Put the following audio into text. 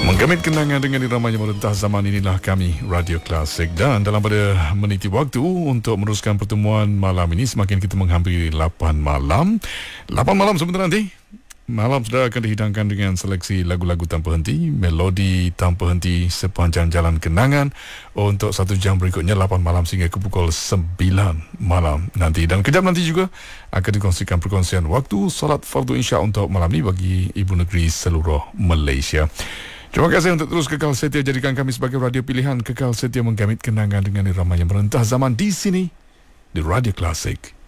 Menggamit kenangan dengan iramanya merentah zaman, inilah kami Radio Klasik. Dan dalam pada meniti waktu untuk meneruskan pertemuan malam ini, semakin kita menghampiri 8 malam. 8 malam sebentar nanti, malam sudah akan dihidangkan dengan seleksi lagu-lagu tanpa henti, melodi tanpa henti sepanjang jalan kenangan untuk 1 jam berikutnya, 8 malam sehingga ke pukul 9 malam nanti. Dan kejap nanti juga akan dikongsikan perkongsian waktu solat fardu isya untuk malam ini bagi ibu negeri seluruh Malaysia. Terima kasih untuk terus kekal setia jadikan kami sebagai radio pilihan, kekal setia menggamit kenangan dengan irama yang merentah zaman di sini, di Radio Klasik.